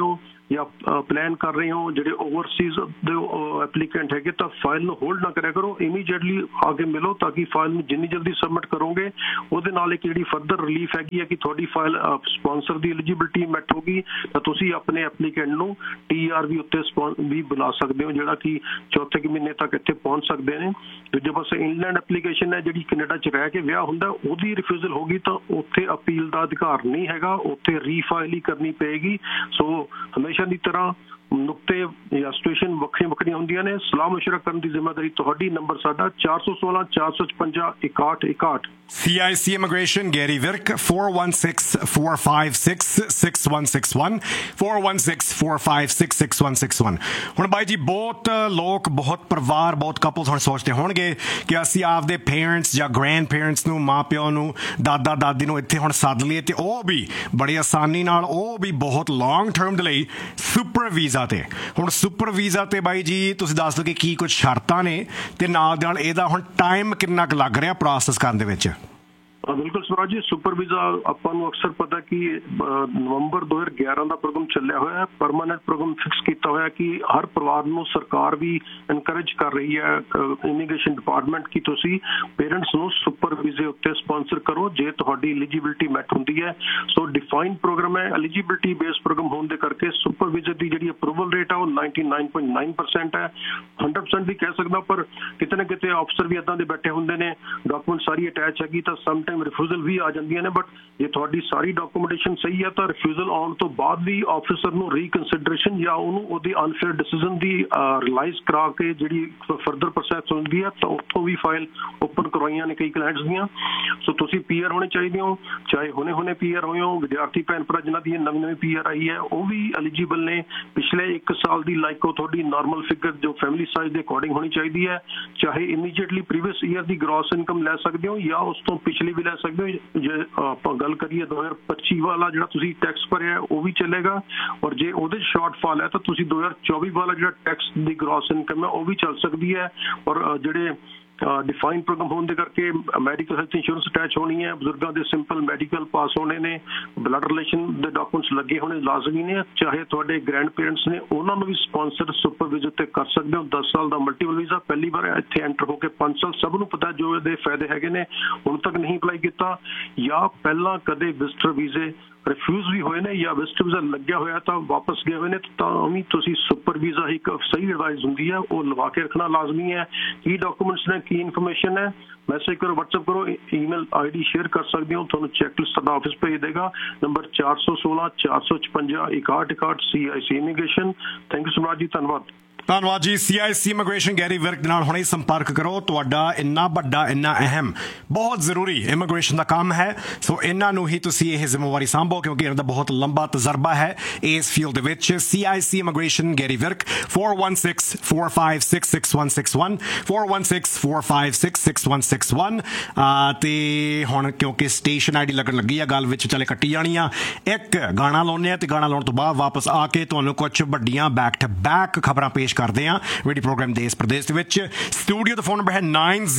ਜਾਂ ਪਲਾਨ ਕਰ ਰਹੇ ਹੋ ਜਿਹੜੇ ਓਵਰਸੀਜ਼ ਦੇ ਐਪਲੀਕੈਂਟ ਹੈਗੇ ਤਾਂ ਫਾਈਲ ਨੂੰ ਹੋਲਡ ਨਾ ਕਰਿਆ ਕਰੋ, ਇਮੀਡੀਏਟਲੀ ਆ ਕੇ ਮਿਲੋ ਤਾਂ ਕਿ ਫਾਈਲ ਨੂੰ ਜਿੰਨੀ ਜਲਦੀ ਸਬਮਿਟ ਕਰੋਗੇ ਉਹਦੇ ਨਾਲ ਇੱਕ ਜਿਹੜੀ ਫਰਦਰ ਰਿਲੀਫ ਹੈਗੀ ਹੈ ਕਿ ਤੁਹਾਡੀ ਫਾਈਲ ਸਪਾਂਸਰ ਦੀ ਐਲੀਜੀਬਿਲਿਟੀ ਮੈਟ ਹੋਗੀ ਤਾਂ ਤੁਸੀਂ ਆਪਣੇ ਐਪਲੀਕੈਂਟ ਨੂੰ TRV ਉੱਤੇ ਵੀ ਬੁਲਾ ਸਕਦੇ ਹੋ ਜਿਹੜਾ ਕਿ ਚੌਥੇ ਮਹੀਨੇ ਤੱਕ ਇੱਥੇ ਪਹੁੰਚ ਸਕਦੇ ਨੇ। ਦੂਜੇ ਪਾਸੇ ਇੰਗਲੈਂਡ ਐਪਲੀਕੇਸ਼ਨ ਹੈ ਜਿਹੜੀ ਕੈਨੇਡਾ 'ਚ ਰਹਿ ਕੇ ਵਿਆਹ ਹੁੰਦਾ ਉਹਦੀ ਰਿਫਿਊਜ਼ਲ ਹੋਗੀ ਤਾਂ ਉੱਥੇ ਅਪੀਲ ਦਾ ਅਧਿਕਾਰ ਨਹੀਂ ਹੈਗਾ, ਉੱਥੇ ਰੀਫਾਈਲ ਹੀ ਕਰਨੀ ਪਏਗੀ। ਸੋ ਹਮੇਸ਼ਾ ਦੀ ਤਰ੍ਹਾਂ ਨੁਕਤੇ ਜਾਂ ਸਿਚੁਏਸ਼ਨ ਵੱਖਰੀਆਂ ਹੁੰਦੀਆਂ ਨੇ, ਸਲਾਹ ਮਸ਼ਵਰਾ ਕਰਨ ਦੀ ਜ਼ਿੰਮੇਵਾਰੀ ਤੁਹਾਡੀ। ਨੰਬਰ ਸਾਡਾ 416 456 6161। CIC Immigration Gary Virk 416-456-6161 416-456-6161। ਹੁਣ ਬਾਈ ਜੀ ਬਹੁਤ ਲੋਕ, ਬਹੁਤ ਪਰਿਵਾਰ, ਬਹੁਤ ਕਪਲਸ ਹੁਣ ਸੋਚਦੇ ਹੋਣਗੇ ਕਿ ਅਸੀਂ ਆਪਦੇ ਪੇਰੈਂਟਸ ਜਾਂ ਗ੍ਰੈਂਡ ਪੇਰੈਂਟਸ ਨੂੰ, ਮਾਂ ਪਿਓ ਨੂੰ, ਦਾਦਾ ਦਾਦੀ ਨੂੰ ਇੱਥੇ ਹੁਣ ਸੱਦ ਲਈਏ ਤੇ ਉਹ ਵੀ ਬੜੀ ਆਸਾਨੀ ਨਾਲ, ਉਹ ਵੀ ਬਹੁਤ ਲੌਂਗ ਟਰਮ ਦੇ ਲਈ ਸੁਪਰ ਵੀਜ਼ਾ ਤੇ। ਹੁਣ ਸੁਪਰ ਵੀਜ਼ਾ ਤੇ ਬਾਈ ਜੀ ਤੁਸੀਂ ਦੱਸ ਦਿਓ ਕਿ ਕੀ ਕੁਝ ਸ਼ਰਤਾਂ ਨੇ ਤੇ ਨਾਲ ਦੇ ਨਾਲ ਇਹਦਾ ਹੁਣ ਟਾਈਮ ਕਿੰਨਾ ਕੁ ਲੱਗ ਰਿਹਾ ਪ੍ਰੋਸੈਸ ਕਰਨ ਦੇ ਵਿੱਚ? ਬਿਲਕੁਲ ਸਵਰਾਜ ਜੀ, ਸੁਪਰ ਵੀਜ਼ਾ ਆਪਾਂ ਨੂੰ ਅਕਸਰ ਪਤਾ ਕਿ ਨਵੰਬਰ 2011 ਦਾ ਪ੍ਰੋਗਰਾਮ ਚੱਲਿਆ ਹੋਇਆ ਹੈ, ਪਰਮਾਨੈਂਟ ਪ੍ਰੋਗਰਾਮ ਫਿਕਸ ਕੀਤਾ ਹੋਇਆ ਕਿ ਹਰ ਪਰਿਵਾਰ ਨੂੰ ਸਰਕਾਰ ਵੀ ਇਨਕਰੇਜ ਕਰ ਰਹੀ ਹੈ ਇਮੀਗ੍ਰੇਸ਼ਨ ਡਿਪਾਰਟਮੈਂਟ ਕਿ ਤੁਸੀਂ ਪੇਰੈਂਟਸ ਨੂੰ ਸੁਪਰ ਵੀਜ਼ੇ ਉੱਤੇ ਸਪਾਂਸਰ ਕਰੋ ਜੇ ਤੁਹਾਡੀ ਐਲੀਜੀਬਿਲਿਟੀ ਮੈਟ ਹੁੰਦੀ ਹੈ। ਸੋ ਡਿਫਾਈਨਡ ਪ੍ਰੋਗਰਾਮ ਹੈ, ਐਲੀਜੀਬਿਲਿਟੀ ਬੇਸਡ ਪ੍ਰੋਗਰਾਮ ਹੋਣ ਦੇ ਕਰਕੇ ਸੁਪਰ ਵੀਜ਼ੇ ਦੀ ਜਿਹੜੀ ਅਪਰੂਵਲ ਰੇਟ ਹੈ ਉਹ 99.9% ਹੈ। 100% ਵੀ ਕਹਿ ਸਕਦਾ, ਪਰ ਕਿਤੇ ਨਾ ਕਿਤੇ ਅਫਸਰ ਵੀ ਇੱਦਾਂ ਦੇ ਬੈਠੇ ਹੁੰਦੇ ਨੇ, ਡਾਕੂਮੈਂਟ ਸਾਰੀ ਅਟੈਚ ਹੈਗੀ ਤਾਂ ਸਮ ਟਾਈਮ ਰਿਫਿਊਜ਼ਲ ਵੀ ਆ ਜਾਂਦੀਆਂ ਨੇ। ਬਟ ਜੇ ਤੁਹਾਡੀ ਸਾਰੀ ਡਾਕੂਮੈਂਟੇਸ਼ਨ ਸਹੀ ਹੈ ਤਾਂ ਰਿਫਿਊਜ਼ਲ ਆਉਣ ਤੋਂ ਬਾਅਦ ਵੀ ਆਫਿਸਰ ਨੂੰ ਰੀਕਨਸੀਡਰੇਸ਼ਨ ਜਾਂ ਉਹਨੂੰ ਉਹਦੀ ਅਨਫੇਅਰ ਡਿਸੀਜਨ ਦੀ ਰਿਲਾਈਜ਼ ਕਰਾ ਕੇ ਜਿਹੜੀ ਫਰਦਰ ਪ੍ਰੋਸੈਸ ਹੁੰਦੀ ਹੈ ਤਾਂ ਉੱਥੋਂ ਵੀ ਫਾਈਲ ਓਪਨ ਕਰਵਾਈਆਂ ਨੇ ਕਈ ਕਲਾਇੰਟਸ ਦੀਆਂ। ਸੋ ਤੁਸੀਂ PR ਹੋਣੇ ਚਾਹੀਦੇ ਹੋ, ਚਾਹੇ ਹੁਣੇ PR ਹੋਏ ਹੋ, ਵਿਦਿਆਰਥੀ ਭੈਣ ਭਰਾ ਜਿਨ੍ਹਾਂ ਦੀ ਨਵੀਂ PR ਆਈ ਹੈ ਉਹ ਵੀ ਐਲੀਜੀਬਲ ਨੇ। ਪਿਛਲੇ 1 ਸਾਲ ਦੀ ਲਾਈਕੋ ਤੁਹਾਡੀ ਨਾਰਮਲ ਫਿਗਰ ਜੋ ਫੈਮਿਲੀ ਸਾਈਜ਼ ਦੇ ਅਕੋਰਡਿੰਗ ਹੋਣੀ ਚਾਹੀਦੀ ਹੈ, ਚਾਹੇ ਇਮੀਡੀਏਟਲੀ ਪ੍ਰੀਵੀਅਸ ਈਅਰ ਦੀ ਗ੍ਰੋਸ ਇਨਕਮ ਲੈ ਸਕਦੇ ਹੋ ਜਾਂ ਉਸ ਤੋਂ ਪਿਛਲੀ ਵੀ ਲੈ ਸਕਦੇ ਹੋ। ਜੇ ਆਪਾਂ ਗੱਲ ਕਰੀਏ 2025 ਵਾਲਾ ਜਿਹੜਾ ਤੁਸੀਂ ਟੈਕਸ ਭਰਿਆ ਉਹ ਵੀ ਚੱਲੇਗਾ, ਔਰ ਜੇ ਉਹਦੇ ਸ਼ਾਰਟਫਾਲ ਹੈ ਤਾਂ ਤੁਸੀਂ 2024 ਵਾਲਾ ਜਿਹੜਾ ਟੈਕਸ ਦੀ ਗ੍ਰੋਸ ਇਨਕਮ ਹੈ ਉਹ ਵੀ ਚੱਲ ਸਕਦੀ ਹੈ। ਔਰ ਜਿਹੜੇ ਡਿਫਾਈਨਡ ਪ੍ਰੋਗਰਾਮ ਹੋਣ ਦੇ ਕਰਕੇ ਮੈਡੀਕਲ ਹੈਲਥ ਇੰਸ਼ੋਰੈਂਸ ਅਟੈਚ ਹੋਣੀ ਹੈ, ਬਜ਼ੁਰਗਾਂ ਦੇ ਸਿੰਪਲ ਮੈਡੀਕਲ ਪਾਸ ਹੋਣੇ ਨੇ, ਬਲੱਡ ਰਿਲੇਸ਼ਨ ਦੇ ਡਾਕੂਮੈਂਟਸ ਲੱਗੇ ਹੋਣੇ ਲਾਜ਼ਮੀ ਨੇ, ਚਾਹੇ ਤੁਹਾਡੇ ਗ੍ਰੈਂਡ ਪੇਰੈਂਟਸ ਨੇ ਉਹਨਾਂ ਨੂੰ ਵੀ ਸਪਾਂਸਰ ਸੁਪਰ ਵੀਜ਼ਾ ਤੇ ਕਰ ਸਕਦੇ ਹੋ। 10 ਸਾਲ ਦਾ ਮਲਟੀਪਲ ਵੀਜ਼ਾ, ਪਹਿਲੀ ਵਾਰ ਇੱਥੇ ਐਂਟਰ ਹੋ ਕੇ 5 ਸਾਲ, ਸਭ ਨੂੰ ਪਤਾ ਜੋ ਇਹਦੇ ਫਾਇਦੇ ਹੈਗੇ ਨੇ, ਹੁਣ ਤੱਕ ਨਹੀਂ ਅਪਲਾਈ ਕੀਤਾ ਜਾਂ ਪਹਿਲਾਂ ਕਦੇ ਵਿਜ਼ਟਰ ਵੀਜ਼ੇ ਰਿਫਿਊਜ਼ ਵੀ ਹੋਏ ਨੇ ਜਾਂ ਵਿਜ਼ਟਰ ਵੀਜ਼ਾ ਲੱਗਿਆ ਹੋਇਆ ਤਾਂ ਵਾਪਸ ਗਏ ਹੋਏ ਨੇ ਤਾਂ ਵੀ ਤੁਸੀਂ ਸੁਪਰ ਵੀਜ਼ਾ ਇੱਕ ਸਹੀ ਐਡਵਾਈਸ ਹੁੰਦੀ ਹੈ ਉਹ ਲਵਾ ਕੇ ਰੱਖਣਾ ਲਾਜ਼ਮੀ ਹੈ। ਕੀ ਡਾਕੂਮੈਂਟਸ ਨੇ, ਕੀ ਇਨਫੋਰਮੇਸ਼ਨ ਹੈ, ਮੈਸੇਜ ਕਰੋ, WhatsApp ਕਰੋ, ਈਮੇਲ ID ਸ਼ੇਅਰ ਕਰ ਸਕਦੇ ਹੋ, ਤੁਹਾਨੂੰ ਚੈੱਕਲਿਸਟ ਦਾ ਆਫਿਸ ਭੇਜ ਦੇਗਾ। Number 416 456 6161 CIC immigration. Thank you so much ਜੀ, ਧੰਨਵਾਦ। ਧੰਨਵਾਦ ਜੀ। CIC ਇਮੀਗ੍ਰੇਸ਼ਨ ਗੈਰੀ ਵਿਰਕ ਦੇ ਨਾਲ ਹੁਣੇ ਸੰਪਰਕ ਕਰੋ। ਤੁਹਾਡਾ ਇੰਨਾ ਵੱਡਾ, ਇੰਨਾ ਅਹਿਮ, ਬਹੁਤ ਜ਼ਰੂਰੀ ਇਮੀਗ੍ਰੇਸ਼ਨ ਦਾ ਕੰਮ ਹੈ, ਸੋ ਇਹਨਾਂ ਨੂੰ ਹੀ ਤੁਸੀਂ ਇਹ ਜ਼ਿੰਮੇਵਾਰੀ ਸੰਭੋ ਕਿਉਂਕਿ ਇਹਨਾਂ ਦਾ ਬਹੁਤ ਲੰਬਾ ਤਜਰਬਾ ਹੈ ਇਸ ਫੀਲਡ ਦੇ ਵਿੱਚ। CIC immigration Garry Virk 416-456-6161 416-456-6161। ਤੇ ਹੁਣ ਕਿਉਂਕਿ ਸਟੇਸ਼ਨ ID ਲੱਗਣ ਲੱਗੀ ਆ, ਗੱਲ ਵਿੱਚ ਚਲੇ ਕੱਟੀ ਜਾਣੀ ਆ। ਇੱਕ ਗਾਣਾ ਲਾਉਂਦੇ ਆ ਤੇ ਗਾਣਾ ਲਾਉਣ ਤੋਂ ਬਾਅਦ ਵਾਪਸ ਆ ਕੇ ਤੁਹਾਨੂੰ ਕੁਝ ਵੱਡੀਆਂ ਬੈਕ ਟੂ ਬੈਕ ਖਬਰਾਂ ਪੇਸ਼ ਕਰਦੇ ਹਾਂ ਰੇਡੀਓ ਪ੍ਰੋਗਰਾਮ ਦੇਸ਼ ਪ੍ਰਦੇਸ਼ ਦੇ ਵਿੱਚ। ਸਟੂਡੀਓ ਦਾ ਫੋਨ ਨੰਬਰ ਹੈ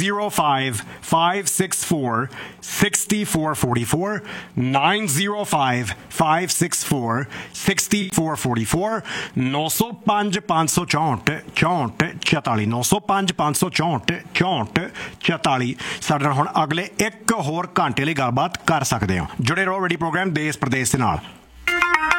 9055646444 9055646444 905 564 6444 905 564 6444। ਸਾਡੇ ਨਾਲ ਹੁਣ ਅਗਲੇ 1 ਹੋਰ ਘੰਟੇ ਲਈ ਗੱਲਬਾਤ ਕਰ ਸਕਦੇ ਹੋ। ਜੁੜੇ ਰਹੋ ਰੇਡੀਓ ਪ੍ਰੋਗਰਾਮ ਦੇਸ਼ ਪ੍ਰਦੇਸ਼ ਦੇ ਨਾਲ।